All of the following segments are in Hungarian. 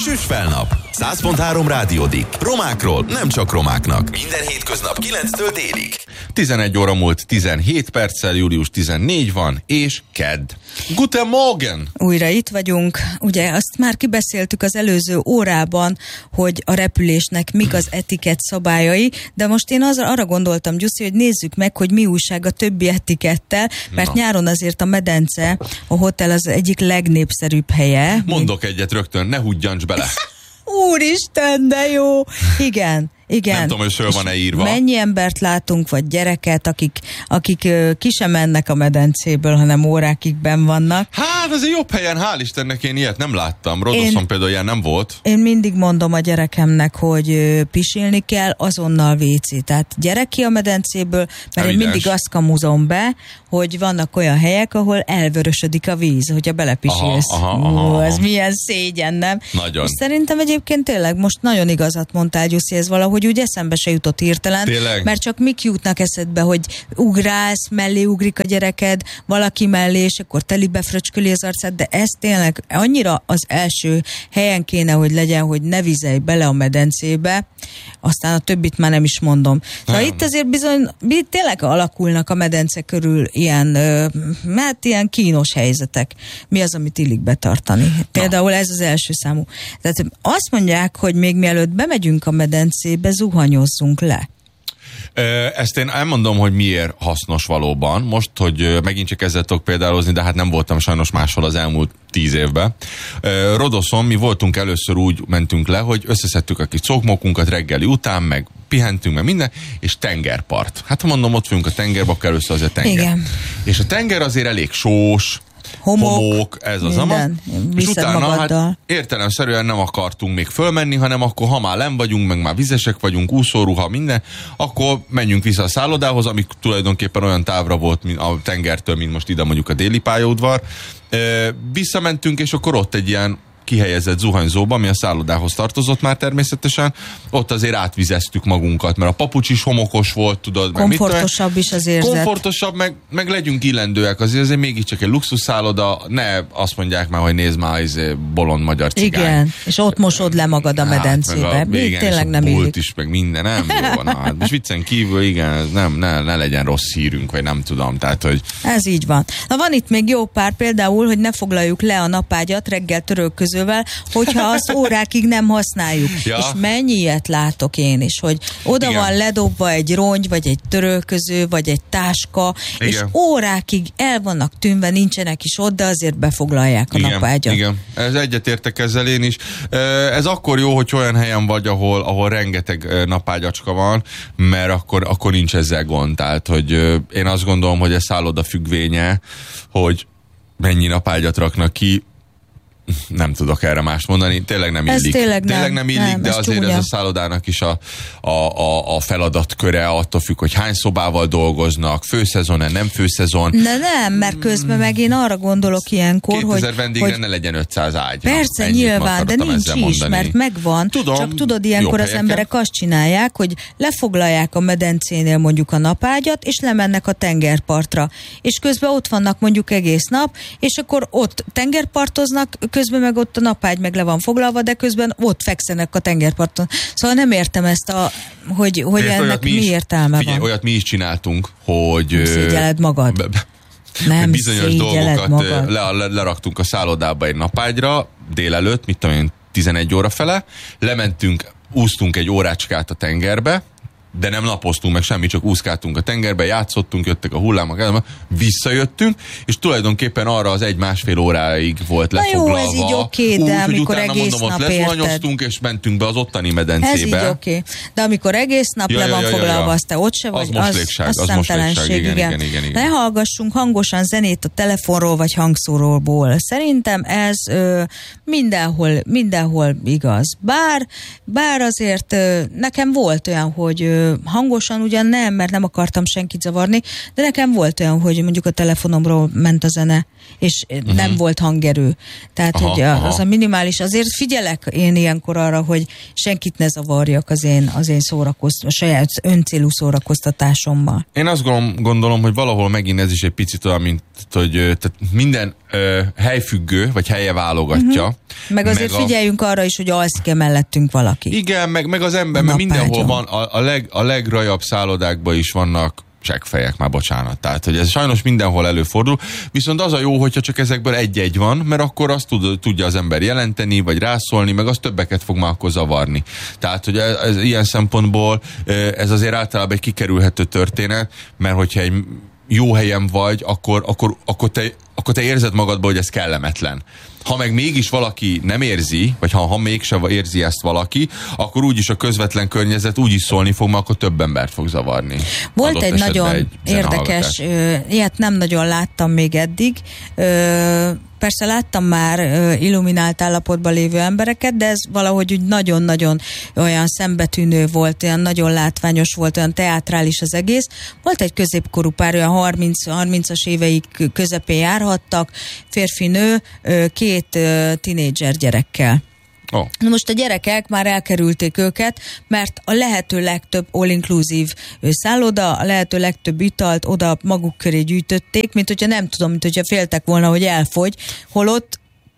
Süsfelnap. 100.3 Rádiódik. Romákról nem csak romáknak. Minden hétköznap 9-től délig. 11 óra múlt 17 perccel, július 14 van, és kedd. Guten Morgen! Újra itt vagyunk. Ugye azt már kibeszéltük az előző órában, hogy a repülésnek mik az etikett szabályai, de most én arra gondoltam, Gyuszi, hogy nézzük meg, hogy mi újság a többi etikettel, mert nyáron azért a medence, a hotel az egyik legnépszerűbb helye. Mondok egyet rögtön, ne húgyjancs bele. Úristen, de jó! Igen. Nem tudom, hogy föl van-e írva. Mennyi embert látunk, vagy gyereket, akik ki sem mennek a medencéből, hanem órákig benn vannak. Hát, ez egy jobb helyen, hál' Istennek én ilyet nem láttam. Rodoszon például ilyen nem volt. Én mindig mondom a gyerekemnek, hogy pisilni kell, azonnal WC. Tehát gyere ki a medencéből, mert én mindig azt kamuzom be, hogy vannak olyan helyek, ahol elvörösödik a víz, hogyha belepisilsz. Ez milyen szégyen, nem? Nagyon. És szerintem egyébként tényleg most nagyon igazat mondtál, Gyuszi, ez valahogy úgy eszembe se jutott hirtelen, tényleg? Mert csak mik jutnak eszedbe, hogy ugrálsz, mellé ugrik a gyereked, valaki mellé, és akkor telibe fröcsköli az arcát, de ez tényleg annyira az első helyen kéne, hogy legyen, hogy ne vizelj bele a medencébe, aztán a többit már nem is mondom. De itt azért bizony, tényleg alakulnak a medence körül ilyen, ilyen kínos helyzetek. Mi az, amit illik betartani? Például ez az első számú. Tehát azt mondják, hogy még mielőtt bemegyünk a medencébe, zuhanyozzunk le. Ezt én elmondom, hogy miért hasznos valóban. Most, hogy megint csak ezzel tudok példálozni, de hát nem voltam sajnos máshol az elmúlt 10 évben. Rodoszon mi voltunk először, úgy mentünk le, hogy összeszedtük a kis cokmokunkat reggeli után, meg pihentünk, meg minden, és tengerpart. Hát ha mondom, ott vagyunk a tengerbe, akkor először azért tenger. Igen. És a tenger azért elég sós, homok, ez az amaz. És utána hát értelemszerűen nem akartunk még fölmenni, hanem akkor ha már lenn vagyunk, meg már vizesek vagyunk, úszóruha, minden, akkor menjünk vissza a szállodához, ami tulajdonképpen olyan távra volt a tengertől, mint most ide mondjuk a déli pályaudvar. Visszamentünk, és akkor ott egy ilyen kihelyezett zuhanyzóba, ami a szállodához tartozott már természetesen, ott azért átvizeztük magunkat, mert a papucs is homokos volt, tudod. Komfortosabb is az érzet. Komfortosabb, meg legyünk illendőek, azért mégiscsak egy luxusszálloda, ne azt mondják már, hogy nézd már, ez bolond magyar cigány. Igen, és ott mosod le magad a medencébe. Igen, tényleg és nem illik. is, meg minden, nem jó. Hát most viccen kívül, igen, ne legyen rossz hírünk, vagy nem tudom, tehát, hogy... Ez így van. Na van itt még jó pár, például, hogy ne foglaljuk le a napágyat reggel törölközővel, hogyha azt órákig nem használjuk. Ja. És mennyi ilyet látok én is, hogy oda igen. van ledobva egy rongy, vagy egy törölköző, vagy egy táska, igen. És órákig el vannak tűnve, nincsenek is ott, de azért befoglalják a napágyat. Igen, ez egyetértek ezzel én is. Ez akkor jó, hogy olyan helyen vagy, ahol rengeteg napágyacska van, mert akkor nincs ezzel gond. Tehát, hogy én azt gondolom, hogy ez szálloda függvénye, hogy mennyi napágyat raknak ki, nem tudok erre mást mondani, tényleg nem illik. Tényleg nem illik, de azért csúnya. Ez a szállodának is a feladatköre, attól függ, hogy hány szobával dolgoznak, főszezon-e, nem főszezon. De nem, mert közben meg én arra gondolok ilyenkor, 2000 vendégre ne legyen 500 ágy. Persze, nyilván, de nincs is, mondani. Mert megvan. Tudom, csak tudod, ilyenkor az emberek azt csinálják, hogy lefoglalják a medencénél mondjuk a napágyat, és lemennek a tengerpartra. És közben ott vannak mondjuk egész nap, és akkor ott tengerpartoznak, közben meg ott a napágy meg le van foglalva, de közben ott fekszenek a tengerparton. Szóval nem értem ezt, hogy ennek mi értelme figyelj, van. Olyat mi is csináltunk, hogy... Szégyelled magad. Nem bizonyos dolgokat leraktunk a szállodába egy napágyra, délelőtt, mit tudom én, 11 óra fele, lementünk, úsztunk egy órácskát a tengerbe, de nem napoztunk meg semmi, csak úszkáltunk a tengerbe, játszottunk, jöttek a hullámok, visszajöttünk, és tulajdonképpen arra az 1-1,5 óráig volt lefoglalva. Na jó, ez így oké, de amikor egész mondom, nap lezuhanyoztunk, és mentünk be az ottani medencébe. Ez így oké. De amikor egész nap le van foglalva, azt te ott se vagy, az szemtelenség, igen. Ne hallgassunk hangosan zenét a telefonról, vagy hangszóróból. Szerintem ez mindenhol igaz. Bár azért nekem volt olyan, hogy hangosan ugyan nem, mert nem akartam senkit zavarni, de nekem volt olyan, hogy mondjuk a telefonomról ment a zene, és nem volt hangerő. Tehát, hogy az a minimális, azért figyelek én ilyenkor arra, hogy senkit ne zavarjak az én a saját öncélú szórakoztatásommal. Én azt gondolom, hogy valahol megint ez is egy picit olyan, mint hogy tehát minden helyfüggő, vagy helye válogatja. Meg azért figyeljünk arra is, hogy alszik-e mellettünk valaki. Igen, meg az ember, mert mindenhol van, a legrajabb szállodákban is vannak seggfejek, már bocsánat. Tehát, hogy ez sajnos mindenhol előfordul, viszont az a jó, hogyha csak ezekből egy-egy van, mert akkor azt tudja az ember jelenteni, vagy rászólni, meg az többeket fog már akkor zavarni. Tehát, hogy ez ilyen szempontból ez azért általában egy kikerülhető történet, mert hogyha egy jó helyen vagy, akkor te érzed magadból, hogy ez kellemetlen. Ha meg mégis valaki nem érzi, vagy ha mégsem érzi ezt valaki, akkor úgyis a közvetlen környezet úgyis szólni fog, mert akkor több embert fog zavarni. Volt egy nagyon érdekes, ilyet nem nagyon láttam még eddig. Persze láttam már illuminált állapotban lévő embereket, de ez valahogy úgy nagyon-nagyon olyan szembetűnő volt, olyan nagyon látványos volt, olyan teátrális az egész. Volt egy középkorú pár, olyan 30-as éveik közepén járhattak, férfi-nő, 2 tinédzser gyerekkel. Oh. Na most a gyerekek már elkerülték őket, mert a lehető legtöbb all-inclusive szálloda, a lehető legtöbb italt oda maguk köré gyűjtötték, mint hogyha féltek volna, hogy elfogy, holott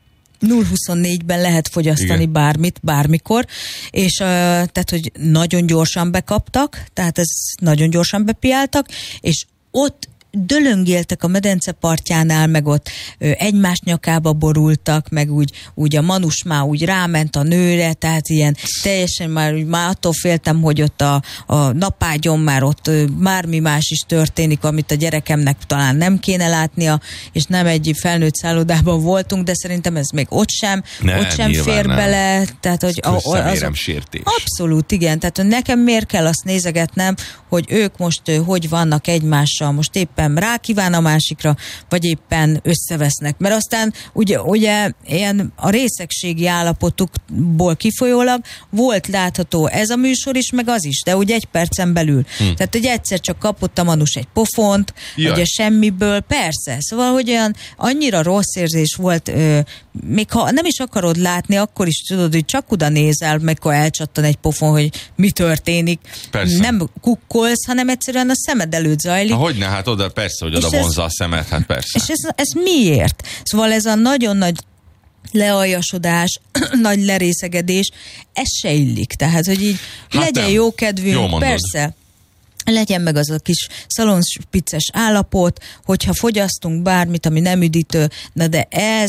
0-24-ben lehet fogyasztani igen. Bármit, bármikor, és tehát, hogy nagyon gyorsan bekaptak, tehát ez nagyon gyorsan bepiáltak, és ott dölöngéltek a medence partjánál, meg ott egymás nyakába borultak, meg úgy a manus már úgy ráment a nőre, tehát ilyen teljesen már attól féltem, hogy ott a napágyon már ott bármi más is történik, amit a gyerekemnek talán nem kéne látnia, és nem egy felnőtt szállodában voltunk, de szerintem ez még ott sem fér bele. Tehát, hogy közszeméremsértés. Abszolút, igen. Tehát nekem miért kell azt nézegetnem, hogy ők most hogy vannak egymással, most éppen rákíván a másikra, vagy éppen összevesznek. Mert aztán ugye ilyen a részegségi állapotukból kifolyólag volt látható ez a műsor is, meg az is, de ugye 1 percen belül. Tehát, hogy egyszer csak kapott a manus egy pofont, ugye semmiből, persze. Szóval, hogy olyan annyira rossz érzés volt, még ha nem is akarod látni, akkor is tudod, hogy csak oda nézel, meg ha elcsattan egy pofon, hogy mi történik. Persze. Nem kukkolsz, hanem egyszerűen a szemed előtt zajlik. Hogyne, hát oda persze, hogy oda vonzza a szemed, hát persze. És ez miért? Szóval ez a nagyon nagy lealjasodás, nagy lerészegedés, ez se illik. Tehát, hogy így legyen jó kedvünk, persze. Legyen meg az a kis szalonspicces állapot, hogyha fogyasztunk bármit, ami nem üdítő, na de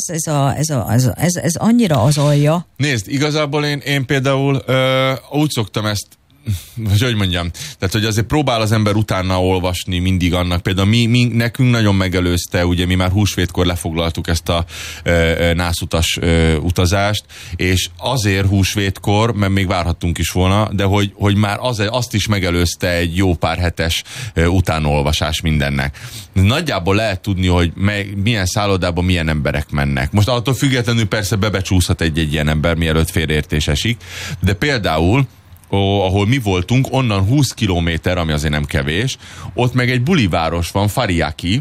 ez annyira az alja. Nézd, igazából én például úgy szoktam ezt, hogy mondjam, tehát hogy azért próbál az ember utána olvasni mindig annak, például nekünk nagyon megelőzte, ugye mi már húsvétkor lefoglaltuk ezt a nászutas utazást, és azért húsvétkor, mert még várhattunk is volna, de hogy már azt is megelőzte egy jó pár hetes utánolvasás mindennek. Nagyjából lehet tudni, hogy milyen szállodában milyen emberek mennek. Most attól függetlenül persze bebecsúszhat egy ilyen ember, mielőtt félreértés esik, de például ahol mi voltunk, onnan 20 kilométer, ami azért nem kevés, ott meg egy buliváros van, Fariaki,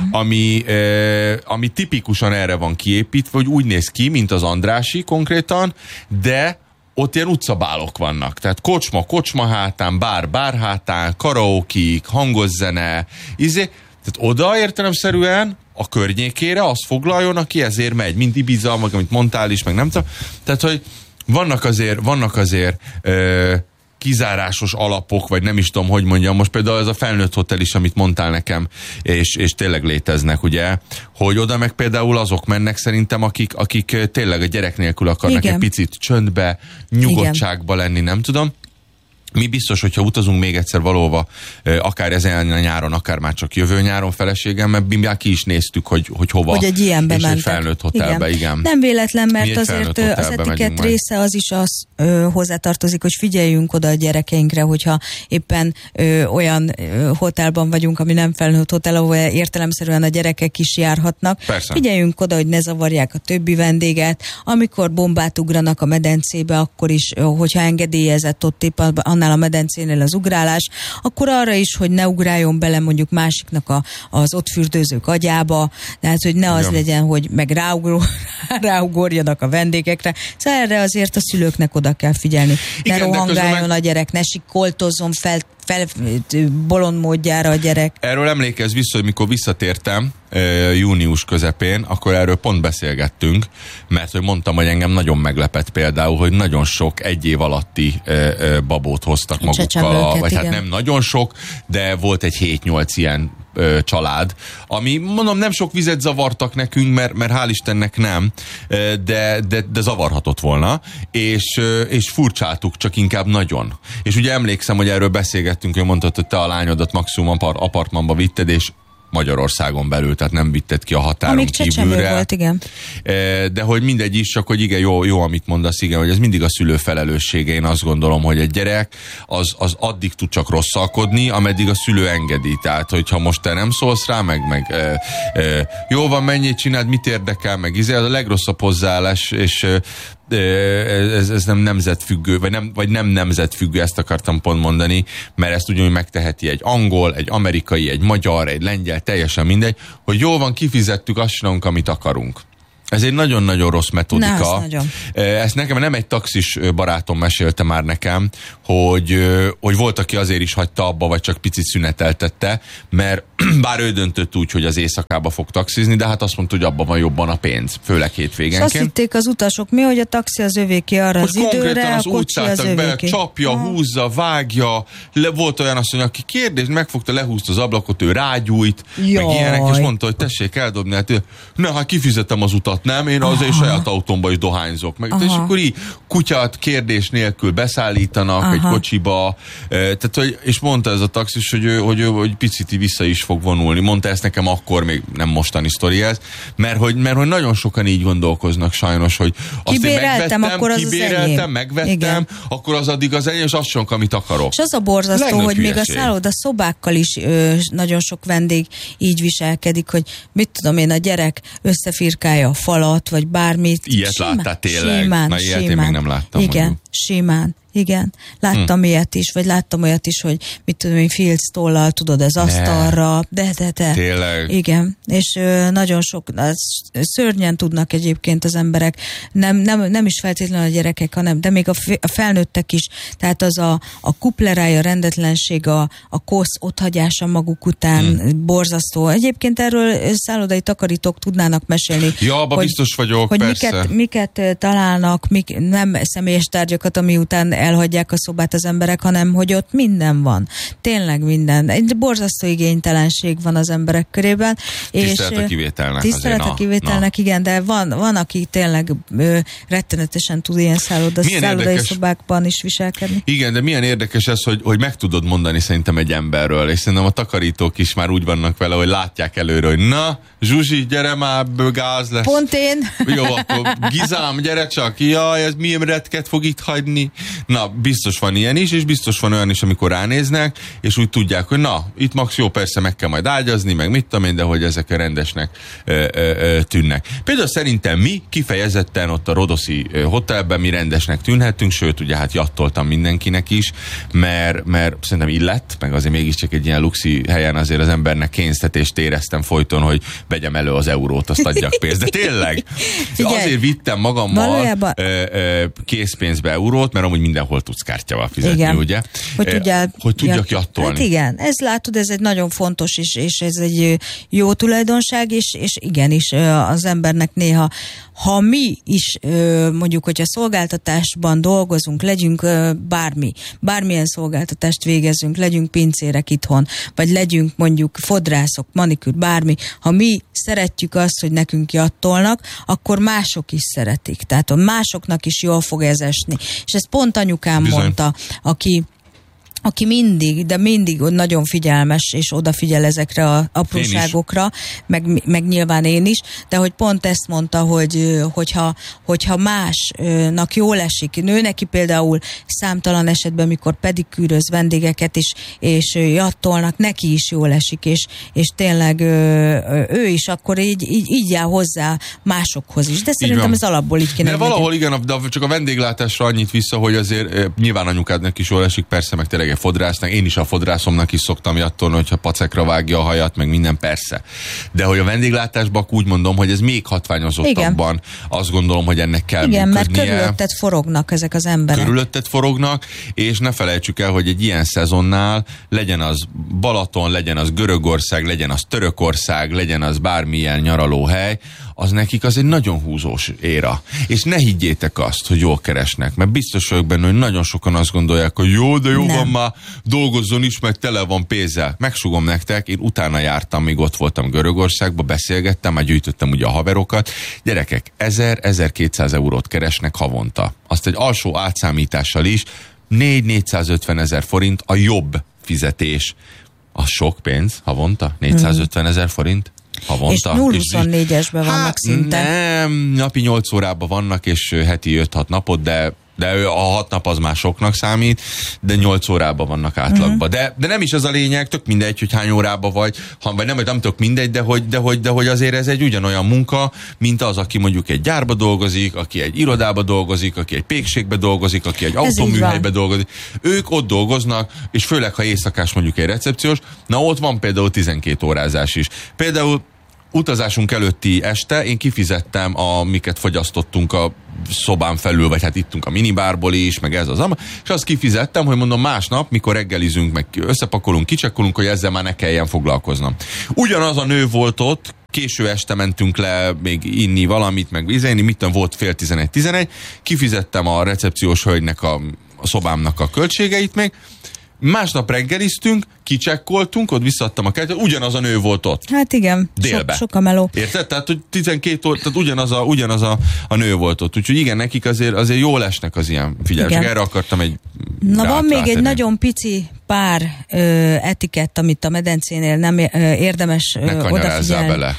ami tipikusan erre van kiépítve, hogy úgy néz ki, mint az Andrássy konkrétan, de ott ilyen utcabálok vannak. Tehát kocsma hátán, bár hátán, karaokik, hangos zene, tehát oda értelemszerűen a környékére azt foglaljon, aki ezért megy, mint Ibiza, meg amit mondtál is, meg nem tudom. Tehát, hogy vannak azért kizárásos alapok, vagy nem is tudom, hogy mondjam, most például ez a felnőtt hotel is, amit mondtál nekem, és tényleg léteznek, ugye, hogy oda meg például azok mennek szerintem, akik tényleg a gyerek nélkül akarnak egy picit csöndbe, nyugodtságba lenni, nem tudom. Mi biztos, hogyha utazunk még egyszer valóva, akár ezen a nyáron, akár már csak jövő nyáron feleségemmel, mi már ki is néztük, hogy hova. Hogy egy ilyenbe és mentek. Egy felnőtt hotelbe, igen. Nem véletlen, mert azért az etikett része az is hozzátartozik, hogy figyeljünk oda a gyerekeinkre, hogyha éppen olyan hotelban vagyunk, ami nem felnőtt hotel, ahol értelemszerűen a gyerekek is járhatnak. Persze. Figyeljünk oda, hogy ne zavarják a többi vendéget. Amikor bombát ugranak a medencébe, akkor is, hogyha engedélyezett ott éppen annál a medencénél az ugrálás, akkor arra is, hogy ne ugráljon bele mondjuk másiknak az ott fürdőzők agyába, tehát hogy ne az legyen, hogy meg ráugorjanak a vendégekre. Szóval erre azért a szülőknek oda kell figyelni. Ne rohangáljon a gyerek, ne sikoltozzon fel bolond módjára a gyerek. Erről emlékezz vissza, hogy mikor visszatértem június közepén, akkor erről pont beszélgettünk, mert hogy mondtam, hogy engem nagyon meglepett például, hogy nagyon sok egy év alatti babót hoztak magukkal, vagy hát nem nagyon sok, de volt egy 7-8 ilyen család, ami mondom nem sok vizet zavartak nekünk, mert hál' Istennek nem, de zavarhatott volna, és furcsáltuk, csak inkább nagyon. És ugye emlékszem, hogy erről beszélgettünk, hogy mondtad, hogy te a lányodat maximum apartmanba vitted, és Magyarországon belül, tehát nem vitted ki a határon kívülre. Volt, igen. De hogy mindegy is, csak hogy igen, jó, amit mondasz, igen, hogy ez mindig a szülő felelőssége. Én azt gondolom, hogy egy gyerek az addig tud csak rosszalkodni, ameddig a szülő engedi. Tehát, hogyha most te nem szólsz rá, meg jó van, mennyit csináld, mit érdekel, meg ez a legrosszabb hozzáállás, és ez nem nemzetfüggő, vagy nem nemzetfüggő, ezt akartam pont mondani, mert ezt ugyanúgy megteheti egy angol, egy amerikai, egy magyar, egy lengyel, teljesen mindegy, hogy jól van, kifizettük, azt csinálunk, amit akarunk. Ez egy nagyon-nagyon rossz metodika. Ezt nekem nem egy taxis barátom mesélte már nekem, hogy volt, aki azért is hagyta abba, vagy csak picit szüneteltette, mert bár ő döntött úgy, hogy az éjszakába fog taxizni, de hát azt mondta, hogy abban van jobban a pénz, főleg hétvégenként. Azt hitték az utasok, hogy a taxi az övéké arra az időre, a kocsi az övéké. Csapja, húzza, vágja, volt olyan asszony, aki kérdést, megfogta, lehúzta az ablakot, ő rágyújt, meg ilyenek, és mondta, hogy tessék eldobni, hát kifizetem az utat, nem, én azért saját autómba is dohányzok. Meg, és akkor így kutyát kérdés nélkül beszállítanak egy kocsiba, tehát, és mondta ez a taxis, hogy picit vissza is fog vonulni. Mondta ezt nekem akkor, még nem mostani sztori ez, mert hogy nagyon sokan így gondolkoznak sajnos, hogy azt kibéreltem, megvettem, igen. Akkor az addig az enyém, és azt csinálok, amit akarok. És az a borzasztó, hogy még a szálloda szobákkal is nagyon sok vendég így viselkedik, hogy mit tudom én, a gyerek összefirkálja a falat, vagy bármit. Ilyet láttál tényleg? Ilyet én még nem láttam. Igen, mondjuk. Simán. Igen, láttam ilyet is, vagy láttam olyat is, hogy mit tudom én, filc tollal, tudod, az asztalra, de. Tényleg? Igen, és nagyon sok, szörnyen tudnak egyébként az emberek, nem is feltétlenül a gyerekek, hanem, de még a felnőttek is, tehát az a kuplerája, rendetlenség, a kosz otthagyása maguk után borzasztó. Egyébként erről szállodai takarítók tudnának mesélni. Ja, abban biztos vagyok, hogy persze. Miket találnak, nem személyes tárgyakat, ami után elhagyják a szobát az emberek, hanem hogy ott minden van. Tényleg minden. Egy borzasztó igénytelenség van az emberek körében. Tisztelet a kivételnek. Tisztelet a kivételnek, igen, de van, aki tényleg rettenetesen tud ilyen szállodai szobákban is viselkedni. Igen, de milyen érdekes ez, hogy meg tudod mondani szerintem egy emberről, és szerintem a takarítók is már úgy vannak vele, hogy látják előre, hogy na, Zsuzsi, gyere már, gáz lesz. Pont én. Jó, akkor Gizám, gyere csak, jaj, ez milyen retket fog itt hagyni. Na, biztos van ilyen is, és biztos van olyan is, amikor ránéznek, és úgy tudják, hogy na, itt max jó, persze meg kell majd ágyazni, meg mit tudom én, de hogy ezek rendesnek tűnnek. Például szerintem mi kifejezetten ott a Rodoszi hotelben mi rendesnek tűnhetünk, sőt, ugye hát jattoltam mindenkinek is, mert szerintem illett, meg azért mégiscsak egy ilyen luxi helyen azért az embernek kénysztetést éreztem folyton, hogy vegyem elő az eurót, azt adjak pénzt. De tényleg, azért vittem magammal készpénzbe eurót, mert amúgy mindenhol tudsz kártyával fizetni, igen. Ugye? Hogy tudjak jattolni. Hát igen, ez látod, ez egy nagyon fontos, és ez egy jó tulajdonság, és igenis az embernek néha, ha mi is mondjuk, hogyha szolgáltatásban dolgozunk, legyünk bármilyen szolgáltatást végezzünk, legyünk pincérek itthon, vagy legyünk mondjuk fodrászok, manikűr, bármi, ha mi szeretjük azt, hogy nekünk jattolnak, akkor mások is szeretik. Tehát másoknak is jól fog ez esni. És ezt pont anyukám mondta, aki aki mindig nagyon figyelmes, és odafigyel ezekre a apróságokra, meg nyilván én is, de hogy pont ezt mondta, hogyha másnak jól esik, nő neki például számtalan esetben, mikor pedikűröz vendégeket és jattolnak, neki is jól esik, és tényleg ő is akkor így jár hozzá másokhoz is. De szerintem ez alapból így kéne. De valahol igen, de csak a vendéglátásra annyit vissza, hogy azért nyilván anyukádnak is jól esik, persze, meg tényleg egy fodrásznak, én is a fodrászomnak is szoktam jattolni, hogyha pacekra vágja a hajat, meg minden, persze. De hogy a vendéglátásban úgy mondom, hogy ez még hatványozottabban, igen. Azt gondolom, hogy ennek kell működnie. Mert körülötted forognak ezek az emberek. Körülötted forognak, és ne felejtsük el, hogy egy ilyen szezonnál legyen az Balaton, legyen az Görögország, legyen az Törökország, legyen az bármilyen nyaralóhely, az nekik az egy nagyon húzós éra. És ne higgyétek azt, hogy jól keresnek, mert biztos vagyok benne, hogy nagyon sokan azt gondolják, hogy jó, de jó nem. Van már, dolgozzon is, meg tele van pénzzel. Megsugom nektek, én utána jártam, még ott voltam Görögországban, beszélgettem, már gyűjtöttem ugye a haverokat. Gyerekek, 1000-1200 eurót keresnek havonta. Azt egy alsó átszámítással is 400-450 ezer forint a jobb fizetés. Az sok pénz havonta? 450 ezer forint? Havonta. És 0-24-esben vannak szinte. Nem, napi 8 órában vannak, és heti 5-6 napot, de a 6 nap az már soknak számít, de 8 órában vannak átlagban. De nem is az a lényeg, tök mindegy, hogy hány órában vagy nem tök mindegy, de hogy azért ez egy ugyanolyan munka, mint az, aki mondjuk egy gyárba dolgozik, aki egy irodába dolgozik, aki egy pékségbe dolgozik, aki egy autóműhelybe dolgozik. Ők ott dolgoznak, és főleg, ha éjszakás mondjuk egy recepciós, na ott van például 12 órázás is. Például utazásunk előtti este én kifizettem, amiket fogyasztottunk a szobán felül, vagy hát ittunk a minibárból is, meg ez az, és azt kifizettem, hogy mondom másnap, mikor reggelizünk, meg összepakolunk, kicsekkolunk, hogy ezzel már ne kelljen foglalkoznom. Ugyanaz a nő volt ott, késő este mentünk le még inni valamit, meg vízélni, mit tudom, volt 10:30-11, kifizettem a recepciós hölgynek a szobámnak a költségeit még, másnap reggeliztünk, kicsekkoltunk, ott visszaadtam a kártyát, ugyanaz a nő volt ott. Hát igen, sok a meló. Érted? Tehát, hogy 12 óra, tehát ugyanaz a nő volt ott. Úgyhogy igen, nekik azért jól esnek az ilyen figyelmesek. Erre akartam egy van még egy nagyon pici pár etikett, amit a medencénél nem érdemes odafigyelni. Bele.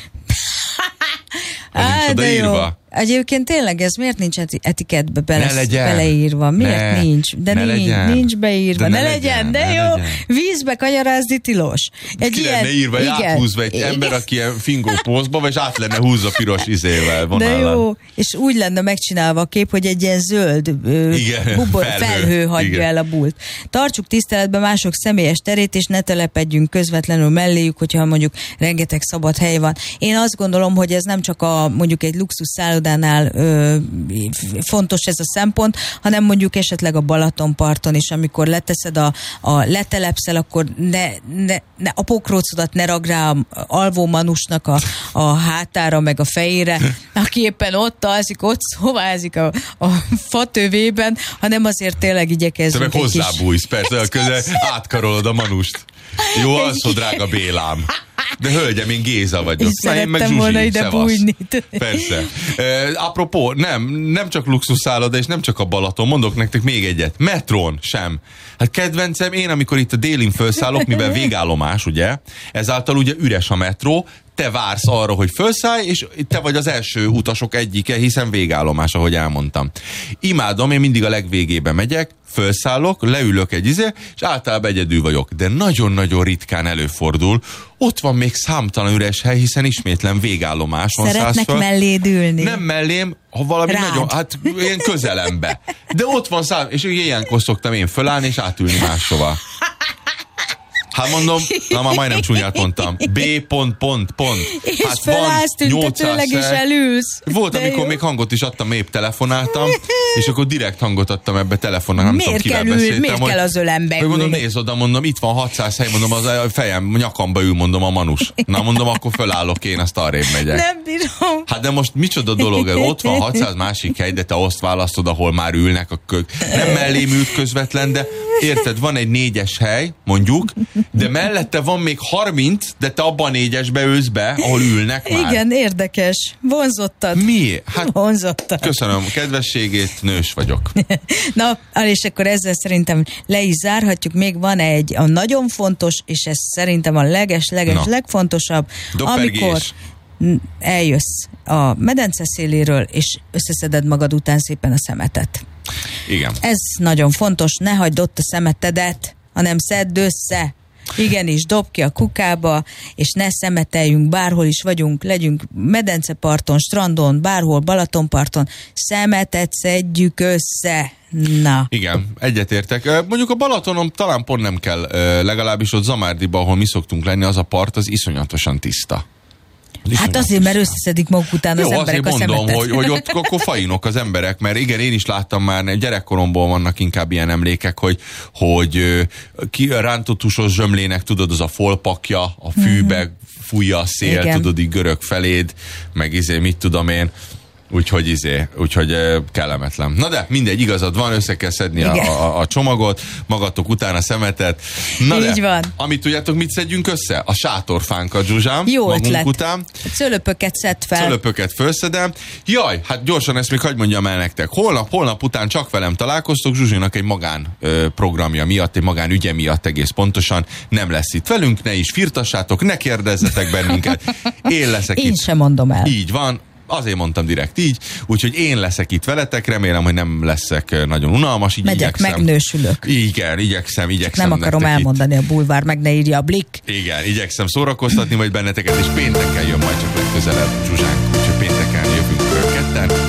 De jó. Egyébként tényleg ez miért nincs etikettbe beleírva? Miért nincs? De nincs beírva. Ne legyen, de jó. Legyen. Vízbe kanyarázni tilos. Ki lenne írva, hogy áthúzva egy ember, aki ilyen fingó pózba, és át lenne húzva piros izével. De jó. És úgy lenne megcsinálva a kép, hogy egy ilyen zöld felhő hagyja el a bult. Tartsuk tiszteletben mások személyes terét, és ne telepedjünk közvetlenül melléjük, hogyha mondjuk rengeteg szabad hely van. Én azt gondolom, hogy ez nem csak mondjuk egy luxus szállodánál fontos ez a szempont, hanem mondjuk esetleg a Balatonparton is, amikor leteszed letelepszel, akkor ne a pokrócodat ne ragd rá a alvó manusnak a hátára, meg a fejére, aki éppen ott alszik, ott szovázik a fatövében, hanem azért tényleg igyekezzünk. Te meg hozzábújsz, persze, közel átkarolod a manust. Jó, alszol, drága Bélám. De hölgyem, én Géza vagyok. Szerettem volna ide bújni. Persze. Apropó, nem csak luxuszálloda, és nem csak a Balaton. Mondok nektek még egyet. Metrón sem. Hát kedvencem, én amikor itt a Délin felszállok, mivel végállomás, ugye, ezáltal ugye üres a metró, te vársz arra, hogy felszállj, és te vagy az első utasok egyike, hiszen végállomás, ahogy elmondtam. Imádom, én mindig a legvégébe megyek, felszállok, leülök és általában egyedül vagyok. De nagyon-nagyon ritkán előfordul. Ott van még számtalan üres hely, hiszen ismétlen végállomás van. Szeretnek melléd ülni. Nem mellém, ha valami nagyon, hát ilyen közelembe. De ott van és ilyenkor szoktam én fölállni, és átülni máshova. Hát mondom, már majdnem csúnyát mondtam. B. És hát felállsz tüntetőleg is elülsz. Volt, amikor még hangot is adtam, épp telefonáltam, és akkor direkt hangot adtam ebbe telefonnak, nem tudom, kivel beszéltem. Miért kell az ölembe ülni? Mondom, nézd oda, mondom, itt van 600 hely, mondom, az a fejem, nyakamba ül, mondom, a manus. Na mondom, akkor fölállok én, azt arrébb megyek. Nem bírom. Hát de most micsoda dolog, ott van 600 másik hely, de te azt választod, ahol már ülnek a nem mellém ült közvetlen, de Érted, van egy 4-es hely, mondjuk, de mellette van még 30, de te abban a 4-esbe ülsz be, ahol ülnek már. Igen, érdekes. Vonzottad. Mi? Hát vonzottad. Köszönöm a kedvességét, nős vagyok. Na, és akkor ezzel szerintem le is zárhatjuk. Még van egy a nagyon fontos, és ez szerintem a legfontosabb, amikor eljössz a medence széléről, és összeszeded magad után szépen a szemetet. Igen. Ez nagyon fontos, ne hagyd ott a szemetedet, hanem szedd össze. Igenis, dob ki a kukába, és ne szemeteljünk, bárhol is vagyunk, legyünk medenceparton, strandon, bárhol, Balatonparton, szemetet szedjük össze. Na. Igen, egyetértek. Mondjuk a Balatonon talán pont nem kell, legalábbis ott Zamárdiba, ahol mi szoktunk lenni, az a part, az iszonyatosan tiszta. Hát azért, mert összeszedik maguk után az emberek a szemetet. Azért mondom, hogy ott akkor fajinok az emberek, mert igen, én is láttam már, gyerekkoromból vannak inkább ilyen emlékek, hogy rántott húsos zsömlének, tudod, az a folpakja, a fűbe fújja a szél, igen. Tudod, így görög feléd, meg mit tudom én. Úgyhogy kellemetlen. Na de mindegy, igazad van, össze kell szedni a csomagot, magatok után a szemetet. Na így de, van. amit tudjátok, mit szedjünk össze? A sátorfánkat, Zsuzsám. Jó magunk ötlet. Után. Cölöpöket szedd fel. Cölöpöket fölszedem. Jaj, hát gyorsan ezt még hadd mondjam el nektek. Holnap után csak velem találkoztok, Zsuzsinak egy magán programja miatt, egy magán ügye miatt egész pontosan nem lesz itt velünk, ne is firtassátok, ne kérdezzetek bennünket. Én leszek itt. Én sem mondom el. Így van. Azért mondtam direkt így, úgyhogy én leszek itt veletek, remélem, hogy nem leszek nagyon unalmas, így megyek, igyekszem. Megnősülök. Igen, igyekszem nem akarom elmondani itt. A bulvár, meg ne írja a Blik. Igen, igyekszem szórakoztatni majd benneteket, és pénteken jön majd csak legközelebb Zsuzsánk, úgyhogy pénteken jövünk ketten.